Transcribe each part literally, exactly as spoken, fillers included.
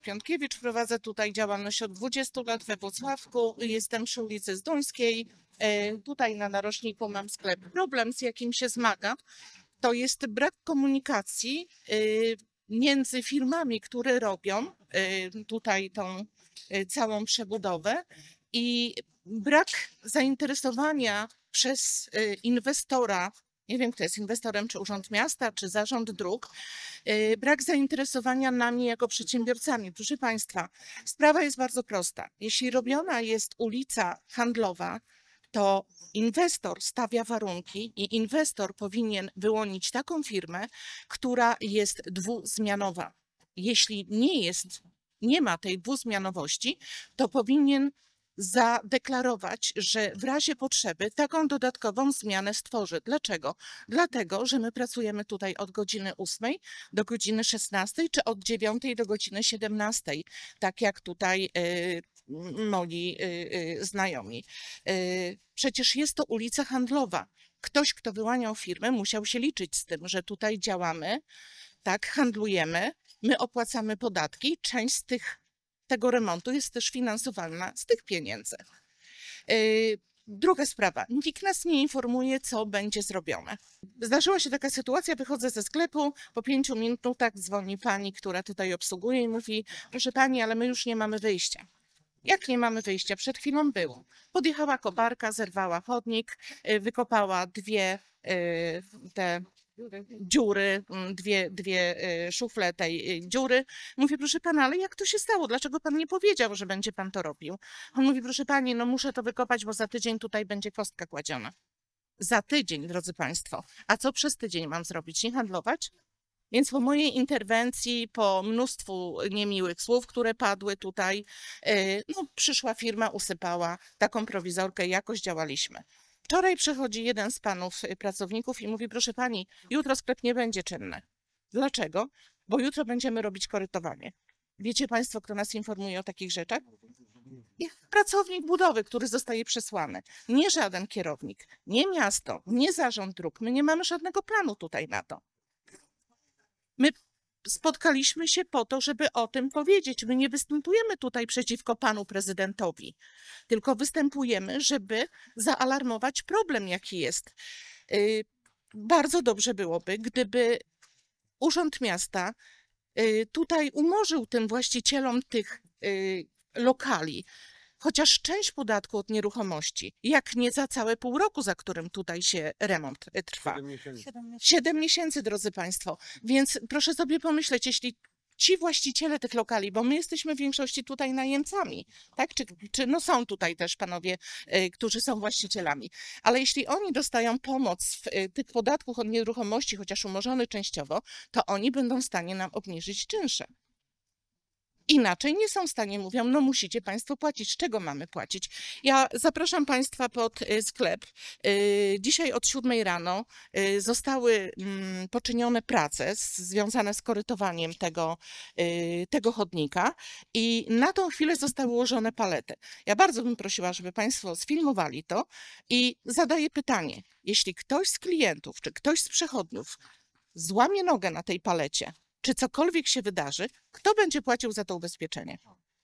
Piątkiewicz, prowadzę tutaj działalność od dwudziestu lat we Włocławku. Jestem przy ulicy Zduńskiej. E, Tutaj na narożniku mam sklep. Problem, z jakim się zmagam, to jest brak komunikacji e, między firmami, które robią e, tutaj tą e, całą przebudowę i brak zainteresowania przez e, inwestora. Nie wiem, kto jest inwestorem, czy Urząd Miasta, czy Zarząd Dróg. Yy, Brak zainteresowania nami jako przedsiębiorcami. Proszę Państwa, sprawa jest bardzo prosta. Jeśli robiona jest ulica handlowa, to inwestor stawia warunki i inwestor powinien wyłonić taką firmę, która jest dwuzmianowa. Jeśli nie jest, nie ma tej dwuzmianowości, to powinien zadeklarować, że w razie potrzeby taką dodatkową zmianę stworzy. Dlaczego? Dlatego, że my pracujemy tutaj od godziny ósmej do godziny szesnastej, czy od dziewiątej do godziny siedemnastej, tak jak tutaj y, moi y, y, znajomi. Y, przecież jest to ulica handlowa. Ktoś, kto wyłaniał firmę, musiał się liczyć z tym, że tutaj działamy, tak, handlujemy, my opłacamy podatki, część z tych tego remontu jest też finansowana z tych pieniędzy. Yy, Druga sprawa. Nikt nas nie informuje, co będzie zrobione. Zdarzyła się taka sytuacja, wychodzę ze sklepu, po pięciu minutach dzwoni pani, która tutaj obsługuje i mówi: proszę pani, ale my już nie mamy wyjścia. Jak nie mamy wyjścia? Przed chwilą było. Podjechała koparka, zerwała chodnik, yy, wykopała dwie yy, te dziury, dwie, dwie szufle tej dziury. Mówię: proszę pana, ale jak to się stało? Dlaczego pan nie powiedział, że będzie pan to robił? On mówi: proszę pani, no muszę to wykopać, bo za tydzień tutaj będzie kostka kładziona. Za tydzień, drodzy państwo. A co przez tydzień mam zrobić? Nie handlować? Więc po mojej interwencji, po mnóstwu niemiłych słów, które padły tutaj, no, przyszła firma, usypała taką prowizorkę, jakoś działaliśmy. Wczoraj przychodzi jeden z panów pracowników i mówi: proszę pani, jutro sklep nie będzie czynny. Dlaczego? Bo jutro będziemy robić korytowanie. Wiecie państwo, kto nas informuje o takich rzeczach? Pracownik budowy, który zostaje przesłany. Nie żaden kierownik, nie miasto, nie zarząd dróg. My nie mamy żadnego planu tutaj na to. My spotkaliśmy się po to, żeby o tym powiedzieć. My nie występujemy tutaj przeciwko panu prezydentowi, tylko występujemy, żeby zaalarmować problem, jaki jest. Yy, bardzo dobrze byłoby, gdyby Urząd Miasta yy, tutaj umorzył tym właścicielom tych yy, lokali chociaż część podatku od nieruchomości, jak nie za całe pół roku, za którym tutaj się remont trwa. Siedem miesięcy. Siedem miesięcy, drodzy państwo. Więc proszę sobie pomyśleć, jeśli ci właściciele tych lokali, bo my jesteśmy w większości tutaj najemcami, tak? Czy, czy no są tutaj też panowie, y, którzy są właścicielami, ale jeśli oni dostają pomoc w y, tych podatków od nieruchomości, chociaż umorzony częściowo, to oni będą w stanie nam obniżyć czynsze. Inaczej nie są w stanie, mówią: no musicie państwo płacić. Z czego mamy płacić? Ja zapraszam państwa pod sklep. Dzisiaj od siódmej rano zostały poczynione prace związane z korytowaniem tego, tego chodnika i na tą chwilę zostały ułożone palety. Ja bardzo bym prosiła, żeby państwo sfilmowali to i zadaję pytanie. Jeśli ktoś z klientów, czy ktoś z przechodniów złamie nogę na tej palecie, czy cokolwiek się wydarzy, kto będzie płacił za to ubezpieczenie?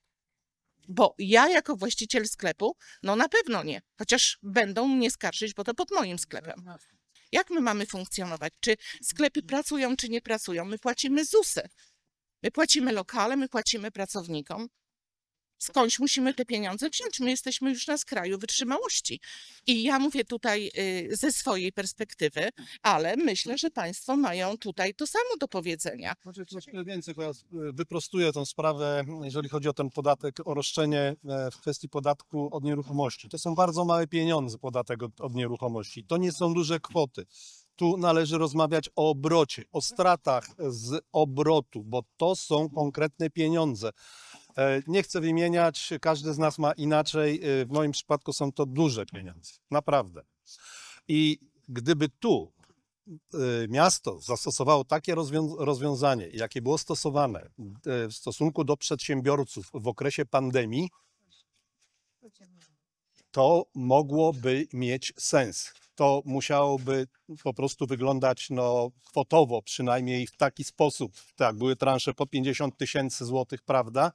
Bo ja jako właściciel sklepu, no na pewno nie, chociaż będą mnie skarżyć, bo to pod moim sklepem. Jak my mamy funkcjonować? Czy sklepy pracują, czy nie pracują? My płacimy zusy, my płacimy lokale, my płacimy pracownikom. Skądś musimy te pieniądze wziąć? My jesteśmy już na skraju wytrzymałości. I ja mówię tutaj y, ze swojej perspektywy, ale myślę, że państwo mają tutaj to samo do powiedzenia. Może troszkę więcej, bo ja wyprostuję tę sprawę, jeżeli chodzi o ten podatek, o roszczenie w kwestii podatku od nieruchomości. To są bardzo małe pieniądze, podatek od, od nieruchomości. To nie są duże kwoty. Tu należy rozmawiać o obrocie, o stratach z obrotu, bo to są konkretne pieniądze. Nie chcę wymieniać, każdy z nas ma inaczej. W moim przypadku są to duże pieniądze, naprawdę. I gdyby tu miasto zastosowało takie rozwiązanie, jakie było stosowane w stosunku do przedsiębiorców w okresie pandemii, to mogłoby mieć sens. to musiałoby po prostu wyglądać no, kwotowo, przynajmniej w taki sposób. Tak, były transze po pięćdziesiąt tysięcy złotych, prawda?